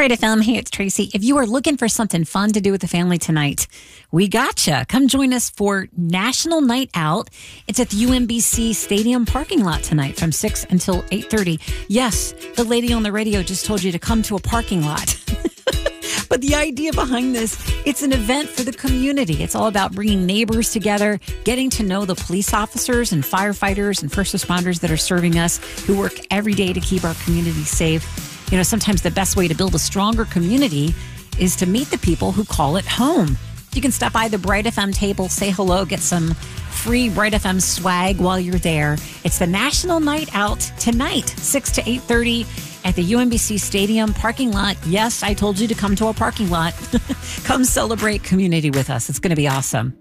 Bright FM, hey, it's Tracy. If you are looking for something fun to do with the family tonight, we gotcha. Come join us for National Night Out. It's at the UMBC Stadium parking lot tonight from 6 until 8:30. Yes, the lady on the radio just told you to come to a parking lot. But the idea behind this, it's an event for the community. It's all about bringing neighbors together, getting to know the police officers and firefighters and first responders that are serving us, who work every day to keep our community safe. You know, sometimes the best way to build a stronger community is to meet the people who call it home. You can stop by the Bright FM table, say hello, get some free Bright FM swag while you're there. It's the National Night Out tonight, 6 to 8:30 at the UMBC Stadium parking lot. Yes, I told you to come to a parking lot. Come celebrate community with us. It's going to be awesome.